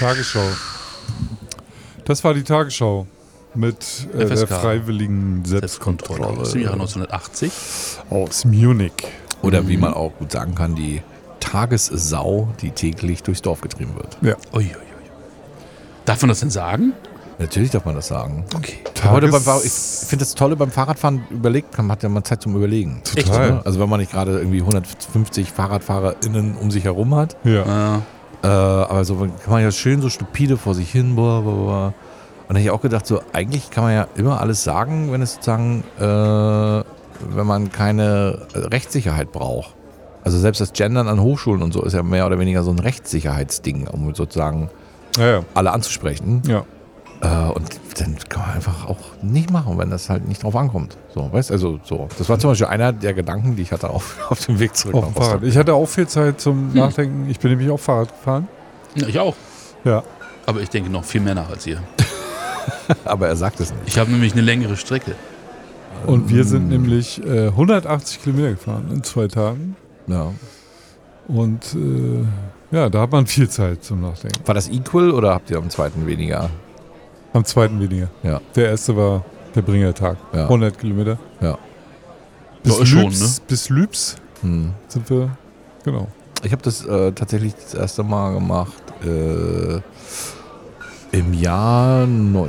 Tagesschau. Das war die Tagesschau mit der freiwilligen Selbstkontrolle. Aus dem Jahre 1980. Aus Munich. Oder wie man auch gut sagen kann, die Tagessau, die täglich durchs Dorf getrieben wird. Ja. Uiuiui. Darf man das denn sagen? Natürlich darf man das sagen. Okay. Ich finde das Tolle beim Fahrradfahren, hat ja mal Zeit zum Überlegen. Total. Echt, ne? Also wenn man nicht gerade irgendwie 150 FahrradfahrerInnen um sich herum hat. Ja. Aber so kann man ja schön so stupide vor sich hin. Und da habe ich auch gedacht, so eigentlich kann man ja immer alles sagen, wenn es sozusagen, wenn man keine Rechtssicherheit braucht. Also selbst das Gendern an Hochschulen und so ist ja mehr oder weniger so ein Rechtssicherheitsding, um sozusagen alle anzusprechen. Ja. Und dann kann man einfach auch nicht machen, wenn das halt nicht drauf ankommt. So, weißt also so. Das war zum Beispiel einer der Gedanken, die ich hatte auf dem Weg zurück. Auf dem Fahrrad. Ich hatte auch viel Zeit zum Nachdenken. Ich bin nämlich auch Fahrrad gefahren. Ja, ich auch. Ja. Aber ich denke noch viel mehr nach als ihr. Aber er sagt es nicht. Ich habe nämlich eine längere Strecke. Und wir sind nämlich 180 Kilometer gefahren in 2 Tagen. Ja. Und da hat man viel Zeit zum Nachdenken. War das equal oder habt ihr am zweiten weniger? Am zweiten weniger. Ja. Der erste war der Bringertag. Ja. 100 Kilometer. Ja. Bis Ja, schon, Lübs, ne? Bis Lübs sind wir, genau. Ich habe das tatsächlich das erste Mal gemacht im Jahr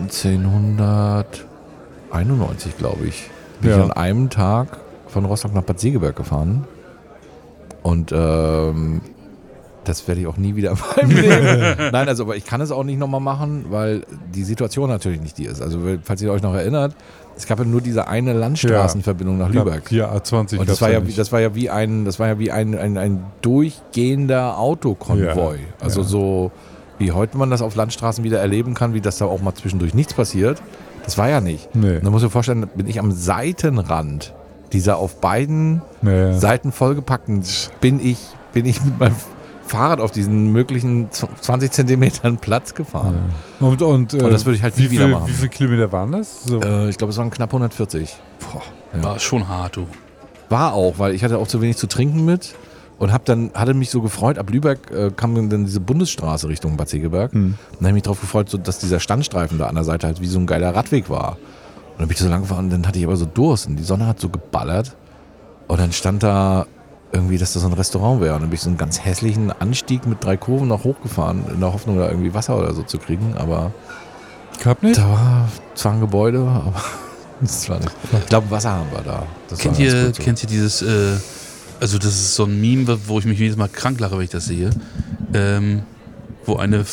1991, glaube ich. Bin ich an einem Tag von Rostock nach Bad Segeberg gefahren. Und das werde ich auch nie wieder in meinem Leben. Nein, also aber ich kann es auch nicht nochmal machen, weil die Situation natürlich nicht die ist. Also falls ihr euch noch erinnert, es gab ja nur diese eine Landstraßenverbindung nach Lübeck. Ja, A20. Und das war ja wie ein durchgehender Autokonvoi. Ja, also so wie heute man das auf Landstraßen wieder erleben kann, wie das da auch mal zwischendurch nichts passiert. Das war ja nicht. Nee. Und da muss ich mir vorstellen, bin ich am Seitenrand dieser auf beiden Seiten vollgepackten, bin ich mit meinem Fahrrad auf diesen möglichen 20 Zentimetern Platz gefahren. Ja. Und das würde ich halt nie wieder machen. Wie viele Kilometer waren das? So. Ich glaube, es waren knapp 140. War schon hart, du. War auch, weil ich hatte auch zu wenig zu trinken mit und hatte mich so gefreut. Ab Lübeck kam dann diese Bundesstraße Richtung Bad Segeberg. Und dann habe ich mich darauf gefreut, so, dass dieser Standstreifen da an der Seite halt wie so ein geiler Radweg war. Und dann bin ich so lang gefahren und dann hatte ich aber so Durst und die Sonne hat so geballert. Und dann stand da irgendwie, dass das so ein Restaurant wäre. Und dann bin ich so einen ganz hässlichen Anstieg mit 3 Kurven noch hochgefahren, in der Hoffnung, da irgendwie Wasser oder so zu kriegen. Aber Gab nicht? da war zwar ein Gebäude, aber das war nicht. Ich glaube, Wasserhahn war da. Das Kennt war ihr ganz gut so. dieses, also das ist so ein Meme, wo ich mich jedes Mal krank lache, wenn ich das sehe. Wo eine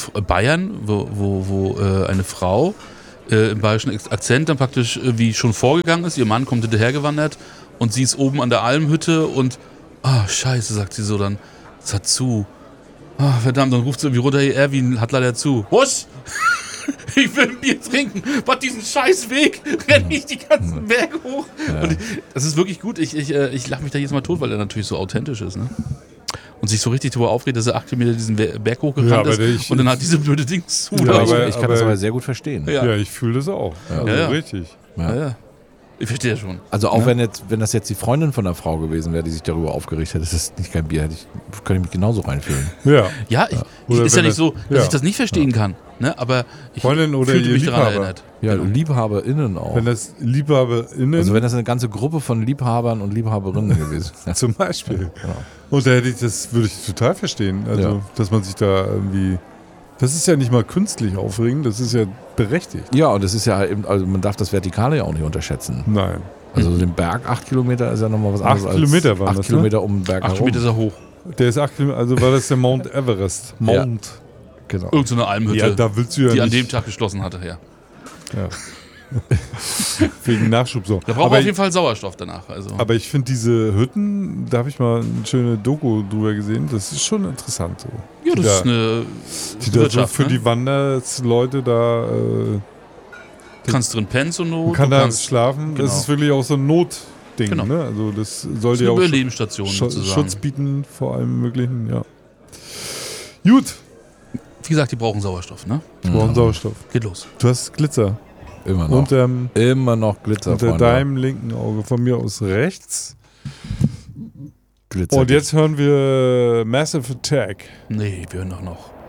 eine Frau im bayerischen Akzent dann praktisch wie schon vorgegangen ist. Ihr Mann kommt hinterhergewandert und sie ist oben an der Almhütte und scheiße, sagt sie so dann, es hat zu. Verdammt, dann ruft sie irgendwie runter, Erwin hat leider zu. Was? Ich will ein Bier trinken. Was, diesen scheiß Weg renne ich die ganzen Berge hoch. Ja. Und das ist wirklich gut. Ich lache mich da jedes Mal tot, weil er natürlich so authentisch ist. Ne? Und sich so richtig darüber aufregt, dass er 8 Kilometer diesen Berg hochgerannt ist und dann hat diese blöde Dings zu. Ja, Ich kann das aber sehr gut verstehen. Ja, ich fühle das auch. Ja. Also richtig. Ja. Ich verstehe schon. Also auch wenn das jetzt die Freundin von der Frau gewesen wäre, die sich darüber aufgeregt hätte, das ist nicht kein Bier, könnte ich mich genauso reinfühlen. Ja. Ist ja nicht so, dass ich das nicht verstehen kann. Ne? Aber ich Freundin oder fühlte ihr mich daran Liebhaber. erinnert. Ja, LiebhaberInnen auch. Wenn das LiebhaberInnen... Also wenn das eine ganze Gruppe von Liebhabern und Liebhaberinnen gewesen wäre. Zum Beispiel. Genau. Und da das würde ich total verstehen. Also, dass man sich da irgendwie... Das ist ja nicht mal künstlich aufregend, das ist ja berechtigt. Ja, und das ist ja eben, also man darf das Vertikale ja auch nicht unterschätzen. Nein. Also den Berg 8 Kilometer ist ja nochmal was anderes 8 Kilometer waren 8 das, Kilometer um den Berg 8 herum. Meter ist er hoch. Der ist 8 Kilometer, also war das der Mount Everest. Mount. Genau. Irgend so eine Almhütte, Ja, da willst du ja die nicht... an dem Tag geschlossen hatte. Ja. Ja. Wegen Nachschub so. Da braucht man auf jeden Fall Sauerstoff danach. Also. Aber ich finde diese Hütten, da habe ich mal eine schöne Doku drüber gesehen, das ist schon interessant so. Ja, das ist eine die da so Wirtschaft. für Ne? die Wanderleute da... Du kannst drin pennen zur Not. Man kann du da kannst, schlafen. genau. Das ist wirklich auch so ein Notding. Genau. Ne? Also das das soll ist dir eine auch Überlebensstation sozusagen. Schutz bieten vor allem möglichen. Ja. Gut, Wie gesagt, die brauchen Sauerstoff. Ne? wir brauchen Sauerstoff. Geht los. Du hast Glitzer Immer noch. Immer noch Glitzer, unter Freunde. deinem linken Auge, von mir aus rechts. Glitzer. Und jetzt hören wir Massive Attack. Nee, wir hören doch noch.